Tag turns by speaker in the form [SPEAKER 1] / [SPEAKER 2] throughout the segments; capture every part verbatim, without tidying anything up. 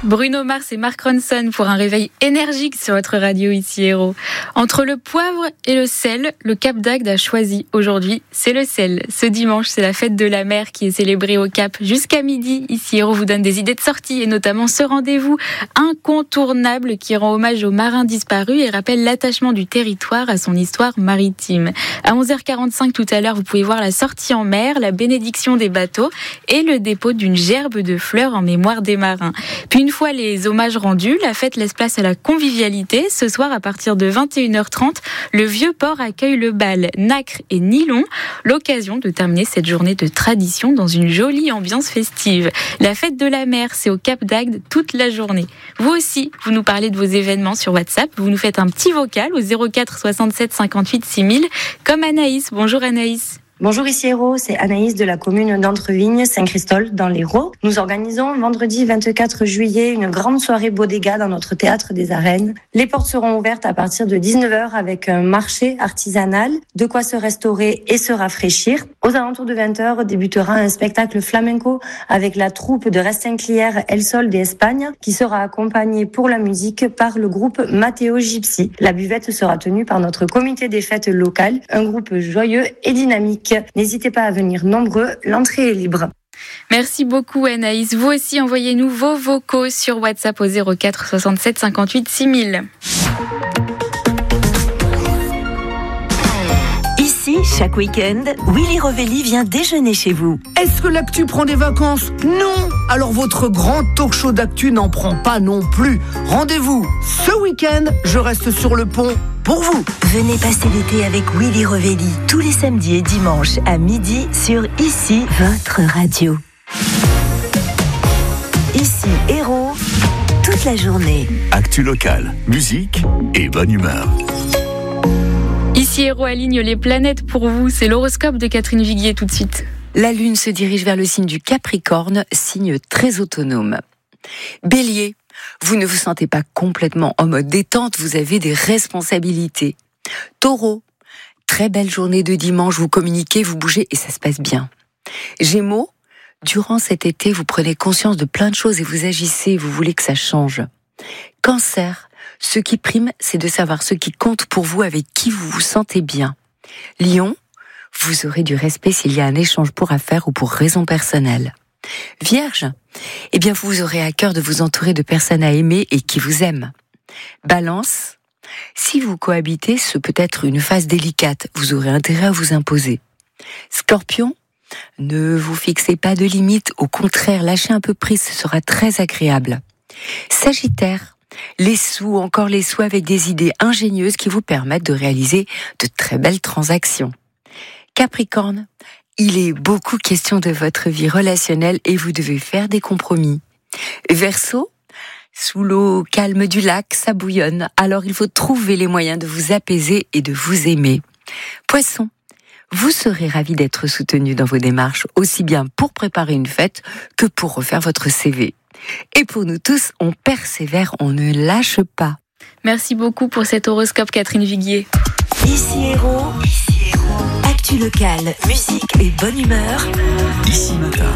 [SPEAKER 1] Bruno Mars et Mark Ronson pour un réveil énergique sur votre radio ici Héros. Entre le poivre et le sel, le Cap d'Agde a choisi aujourd'hui, c'est le sel. Ce dimanche, c'est la fête de la mer qui est célébrée au Cap jusqu'à midi. Ici Héros vous donne des idées de sortie et notamment ce rendez-vous incontournable qui rend hommage aux marins disparus et rappelle l'attachement du territoire à son histoire maritime. À onze heures quarante-cinq tout à l'heure, vous pouvez voir la sortie en mer, la bénédiction des bateaux et le dépôt d'une gerbe de fleurs en mémoire des marins. Puis une fois les hommages rendus, la fête laisse place à la convivialité. Ce soir, à partir de vingt et une heures trente, le Vieux-Port accueille le bal Nacre et Nylon. L'occasion de terminer cette journée de tradition dans une jolie ambiance festive. La fête de la mer, c'est au Cap d'Agde toute la journée. Vous aussi, vous nous parlez de vos événements sur WhatsApp. Vous nous faites un petit vocal au zéro quatre soixante-sept cinquante-huit six mille, comme Anaïs. Bonjour Anaïs.
[SPEAKER 2] Bonjour ici Héros, c'est Anaïs de la commune d'Entrevignes, Saint-Christol, dans l'Hérault. Nous organisons vendredi vingt-quatre juillet une grande soirée bodega dans notre théâtre des Arènes. Les portes seront ouvertes à partir de dix-neuf heures avec un marché artisanal, de quoi se restaurer et se rafraîchir. Aux alentours de vingt heures débutera un spectacle flamenco avec la troupe de Restinclière El Sol d'Espagne qui sera accompagnée pour la musique par le groupe Matteo Gypsy. La buvette sera tenue par notre comité des fêtes locales, un groupe joyeux et dynamique. N'hésitez pas à venir nombreux, l'entrée est libre.
[SPEAKER 1] Merci beaucoup Anaïs. Vous aussi, envoyez-nous vos vocaux sur WhatsApp au zéro quatre soixante-sept cinquante-huit six mille.
[SPEAKER 3] Ici, chaque week-end, Willy Revelli vient déjeuner chez vous.
[SPEAKER 4] Est-ce que l'actu prend des vacances ? Non ! Alors votre grand talk show d'actu n'en prend pas non plus. Rendez-vous ce week-end, je reste sur le pont pour vous.
[SPEAKER 3] Venez passer l'été avec Willy Revelli, tous les samedis et dimanches à midi sur Ici, votre radio. Ici, Héros, toute la journée.
[SPEAKER 5] Actu locale, musique et bonne humeur.
[SPEAKER 1] Ici Héros aligne les planètes pour vous, c'est l'horoscope de Catherine Viguier tout de suite.
[SPEAKER 6] La Lune se dirige vers le signe du Capricorne, signe très autonome. Bélier, vous ne vous sentez pas complètement en mode détente, vous avez des responsabilités. Taureau, très belle journée de dimanche, vous communiquez, vous bougez et ça se passe bien. Gémeaux, durant cet été, vous prenez conscience de plein de choses et vous agissez, vous voulez que ça change. Cancer, ce qui prime, c'est de savoir ce qui compte pour vous, avec qui vous vous sentez bien. Lion, vous aurez du respect s'il y a un échange pour affaires ou pour raison personnelle. Vierge, eh bien vous aurez à cœur de vous entourer de personnes à aimer et qui vous aiment. Balance, si vous cohabitez, ce peut être une phase délicate, vous aurez intérêt à vous imposer. Scorpion, ne vous fixez pas de limites, au contraire, lâchez un peu prise, ce sera très agréable. Sagittaire, les sous, encore les sous avec des idées ingénieuses qui vous permettent de réaliser de très belles transactions. Capricorne, il est beaucoup question de votre vie relationnelle et vous devez faire des compromis. Verseau, sous l'eau calme du lac, ça bouillonne, alors il faut trouver les moyens de vous apaiser et de vous aimer. Poisson, vous serez ravi d'être soutenu dans vos démarches, aussi bien pour préparer une fête que pour refaire votre C V. Et pour nous tous, on persévère, on ne lâche pas.
[SPEAKER 1] Merci beaucoup pour cet horoscope Catherine Viguier.
[SPEAKER 3] Ici Héros, Ici Héros. Actu locale, musique et bonne humeur.
[SPEAKER 5] Ici matin.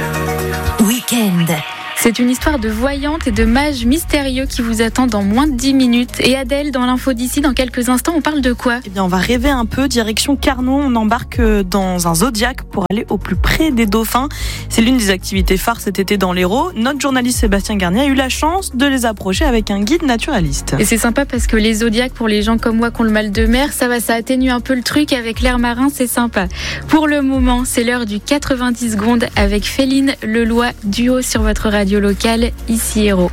[SPEAKER 3] Week-end.
[SPEAKER 1] C'est une histoire de voyante et de mage mystérieux qui vous attend dans moins de dix minutes. Et Adèle, dans l'info d'ici, dans quelques instants, on parle de quoi ?
[SPEAKER 7] Eh bien, on va rêver un peu, direction Carnon. On embarque dans un zodiaque pour aller au plus près des dauphins. C'est l'une des activités phares cet été dans l'Hérault. Notre journaliste Sébastien Garnier a eu la chance de les approcher avec un guide naturaliste.
[SPEAKER 1] Et c'est sympa parce que les zodiaques, pour les gens comme moi qui ont le mal de mer, ça va, ça atténue un peu le truc avec l'air marin, c'est sympa. Pour le moment, c'est l'heure du quatre-vingt-dix secondes avec Féline Leloy, duo sur votre radio locale, ici Héros.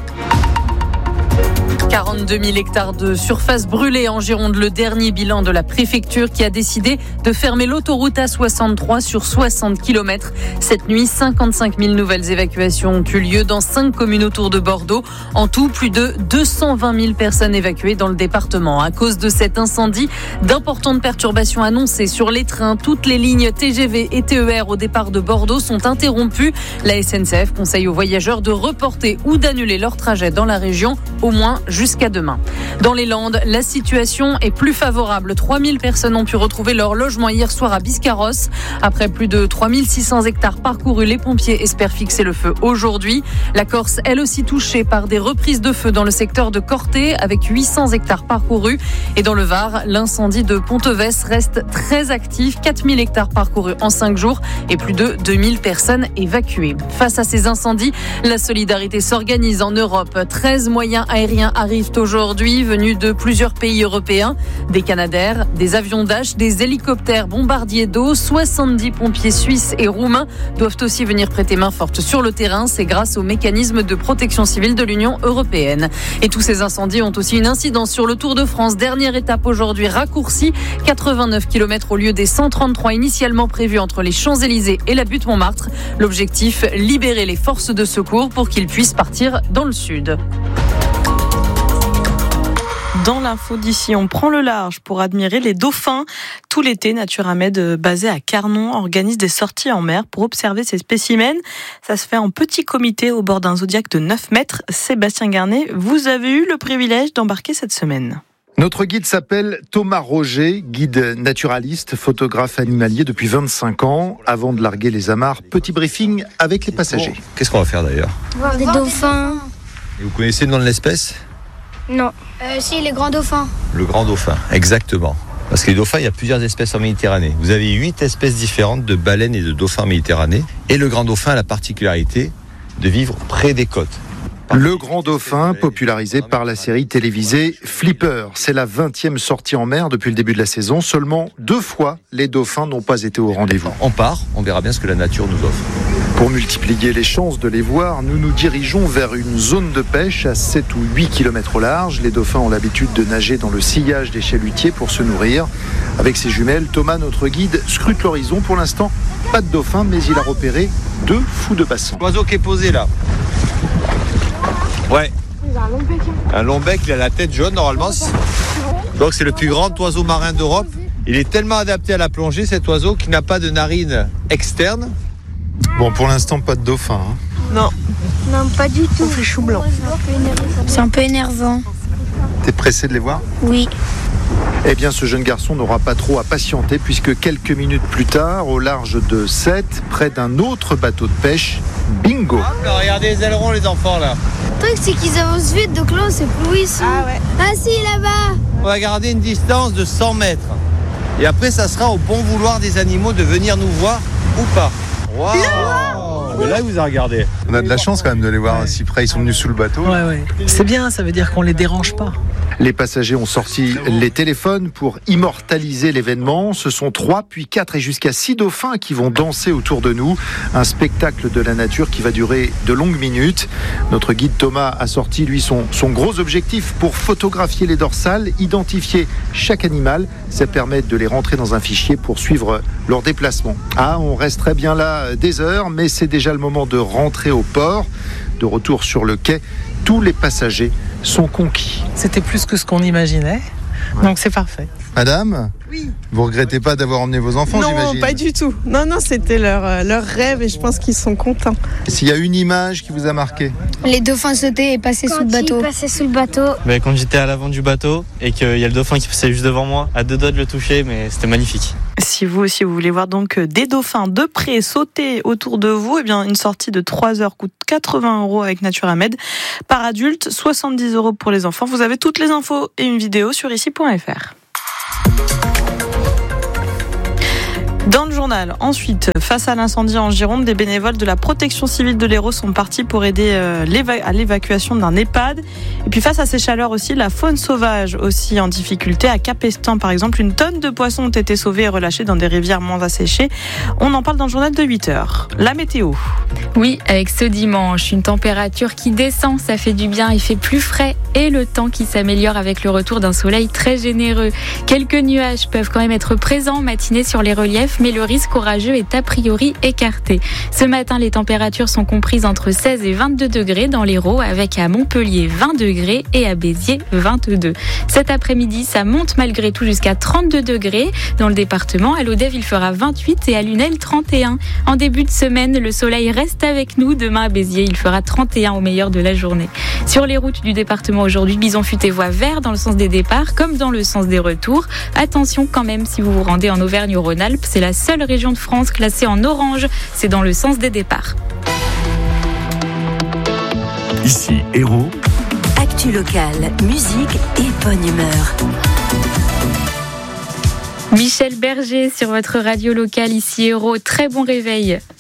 [SPEAKER 8] quarante-deux mille hectares de surface brûlée en Gironde, le dernier bilan de la préfecture qui a décidé de fermer l'autoroute A soixante-trois sur soixante kilomètres. Cette nuit, cinquante-cinq mille nouvelles évacuations ont eu lieu dans cinq communes autour de Bordeaux. En tout, plus de deux cent vingt mille personnes évacuées dans le département. À cause de cet incendie, d'importantes perturbations annoncées sur les trains. Toutes les lignes T G V et T E R au départ de Bordeaux sont interrompues. La S N C F conseille aux voyageurs de reporter ou d'annuler leur trajet dans la région, au moins jusqu'à demain. Dans les Landes, la situation est plus favorable. trois mille personnes ont pu retrouver leur logement hier soir à Biscarrosse. Après plus de trois mille six cents hectares parcourus, les pompiers espèrent fixer le feu aujourd'hui. La Corse, elle aussi touchée par des reprises de feu dans le secteur de Corté, avec huit cents hectares parcourus. Et dans le Var, l'incendie de Ponteves reste très actif. quatre mille hectares parcourus en cinq jours et plus de deux mille personnes évacuées. Face à ces incendies, la solidarité s'organise en Europe. treize moyens aériens arrivent aujourd'hui, venus de plusieurs pays européens. Des Canadair, des avions Dash, des hélicoptères bombardiers d'eau. soixante-dix pompiers suisses et roumains doivent aussi venir prêter main forte sur le terrain. C'est grâce au mécanisme de protection civile de l'Union européenne. Et tous ces incendies ont aussi une incidence sur le Tour de France. Dernière étape aujourd'hui raccourcie, quatre-vingt-neuf kilomètres au lieu des cent trente-trois initialement prévus entre les Champs-Élysées et la butte Montmartre. L'objectif, libérer les forces de secours pour qu'ils puissent partir dans le sud.
[SPEAKER 7] Dans l'info d'ici, on prend le large pour admirer les dauphins. Tout l'été, Naturamed, basé à Carnon, organise des sorties en mer pour observer ces spécimens. Ça se fait en petit comité au bord d'un zodiaque de neuf mètres. Sébastien Garnet, vous avez eu le privilège d'embarquer cette semaine.
[SPEAKER 9] Notre guide s'appelle Thomas Roger, guide naturaliste, photographe animalier depuis vingt-cinq ans. Avant de larguer les amarres, petit briefing avec les passagers.
[SPEAKER 10] Qu'est-ce qu'on va faire d'ailleurs ?
[SPEAKER 11] Voir des dauphins.
[SPEAKER 10] Et vous connaissez le nom de l'espèce ?
[SPEAKER 11] Non. Euh, si, les grands dauphins.
[SPEAKER 10] Le grand dauphin, exactement. Parce que les dauphins, il y a plusieurs espèces en Méditerranée. Vous avez huit espèces différentes de baleines et de dauphins en Méditerranée. Et le grand dauphin a la particularité de vivre près des côtes.
[SPEAKER 9] Le grand dauphin, popularisé par la série télévisée Flipper. C'est la vingtième sortie en mer depuis le début de la saison. Seulement deux fois, les dauphins n'ont pas été au rendez-vous.
[SPEAKER 10] On part, on verra bien ce que la nature nous offre.
[SPEAKER 9] Pour multiplier les chances de les voir, nous nous dirigeons vers une zone de pêche à sept ou huit kilomètres au large. Les dauphins ont l'habitude de nager dans le sillage des chalutiers pour se nourrir. Avec ses jumelles, Thomas, notre guide, scrute l'horizon. Pour l'instant, pas de dauphin, mais il a repéré deux fous de bassin.
[SPEAKER 10] L'oiseau qui est posé là. Ouais.
[SPEAKER 11] Un long bec.
[SPEAKER 10] Un long bec, il a la tête jaune normalement. Donc c'est le plus grand oiseau marin d'Europe. Il est tellement adapté à la plongée, cet oiseau, qu'il n'a pas de narine externe.
[SPEAKER 9] Bon, pour l'instant, pas de dauphin. Hein.
[SPEAKER 7] Non.
[SPEAKER 11] Non, pas du tout.
[SPEAKER 7] On fait chou blanc.
[SPEAKER 11] C'est un peu énervant.
[SPEAKER 9] T'es pressé de les voir ?
[SPEAKER 11] Oui.
[SPEAKER 9] Eh bien, ce jeune garçon n'aura pas trop à patienter puisque quelques minutes plus tard, au large de Sète, près d'un autre bateau de pêche, bingo.
[SPEAKER 10] Hop, là, regardez les ailerons, les enfants, là.
[SPEAKER 11] Le truc, c'est qu'ils avancent vite, donc là, on sait plus où ils sont.
[SPEAKER 7] Ah ouais.
[SPEAKER 11] Ah si, là-bas.
[SPEAKER 10] On va garder une distance de cent mètres. Et après, ça sera au bon vouloir des animaux de venir nous voir ou pas. Waouh! Mais là, il vous a regardé.
[SPEAKER 9] On a de la chance quand même de les voir si près. Ils sont venus sous le bateau.
[SPEAKER 12] Ouais, ouais. C'est bien, ça veut dire qu'on les dérange pas.
[SPEAKER 9] Les passagers ont sorti les téléphones pour immortaliser l'événement. Ce sont trois, puis quatre et jusqu'à six dauphins qui vont danser autour de nous. Un spectacle de la nature qui va durer de longues minutes. Notre guide Thomas a sorti, lui, son, son gros objectif pour photographier les dorsales, identifier chaque animal. Ça permet de les rentrer dans un fichier pour suivre leur déplacement. Ah, on resterait bien là des heures, mais c'est déjà le moment de rentrer au port. De retour sur le quai, tous les passagers sont conquis.
[SPEAKER 12] C'était plus que ce qu'on imaginait, ouais. Donc c'est parfait.
[SPEAKER 9] Madame ?
[SPEAKER 13] Oui.
[SPEAKER 9] Vous regrettez pas d'avoir emmené vos enfants,
[SPEAKER 13] non,
[SPEAKER 9] j'imagine ?
[SPEAKER 13] Non, pas du tout. Non, non, c'était leur, euh, leur rêve et je pense qu'ils sont contents.
[SPEAKER 9] S'il y a une image qui vous a marqué ?
[SPEAKER 11] Les dauphins sautaient et passaient sous le bateau. Passaient sous le bateau.
[SPEAKER 14] Mais quand j'étais à l'avant du bateau et qu'il y a le dauphin qui passait juste devant moi, à deux doigts de le toucher, mais c'était magnifique.
[SPEAKER 7] Si vous aussi vous voulez voir donc des dauphins de près sauter autour de vous, eh bien une sortie de trois heures coûte quatre-vingts euros avec Naturamed. Par adulte, soixante-dix euros pour les enfants. Vous avez toutes les infos et une vidéo sur ici point f r. Dans le journal, ensuite, face à l'incendie en Gironde, des bénévoles de la protection civile de l'Hérault sont partis pour aider euh, l'éva- à l'évacuation d'un EHPAD. Et puis face à ces chaleurs aussi, la faune sauvage aussi en difficulté. À Capestan, par exemple, une tonne de poissons ont été sauvés et relâchés dans des rivières moins asséchées. On en parle dans le journal de huit heures. La météo.
[SPEAKER 1] Oui, avec ce dimanche, une température qui descend, ça fait du bien, il fait plus frais et le temps qui s'améliore avec le retour d'un soleil très généreux. Quelques nuages peuvent quand même être présents en matinée sur les reliefs. mais le risque orageux est a priori écarté. Ce matin, les températures sont comprises entre seize et vingt-deux degrés dans l'Hérault, avec à Montpellier vingt degrés et à Béziers vingt-deux. Cet après-midi, ça monte malgré tout jusqu'à trente-deux degrés. Dans le département, à Lodève, il fera vingt-huit et à Lunel trente et un. En début de semaine, le soleil reste avec nous. Demain à Béziers, il fera trente et un au meilleur de la journée. Sur les routes du département aujourd'hui, bison futé voie vert dans le sens des départs comme dans le sens des retours. Attention quand même si vous vous rendez en Auvergne-Rhône-Alpes, c'est la seule région de France classée en orange. C'est dans le sens des départs.
[SPEAKER 5] Ici, Hérault.
[SPEAKER 3] Actu locale, musique et bonne humeur.
[SPEAKER 1] Michel Berger sur votre radio locale ici Hérault. Très bon réveil.